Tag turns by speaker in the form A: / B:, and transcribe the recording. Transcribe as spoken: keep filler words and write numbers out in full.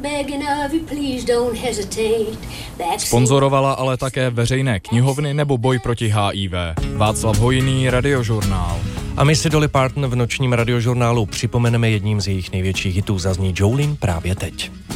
A: Sponzorovala ale také veřejné knihovny nebo boj proti H I V. Václav Hojný, Radiožurnál.
B: A my si Dolly Parton v nočním radiožurnálu připomeneme jedním z jejich největších hitů. Zazní Jolene právě teď.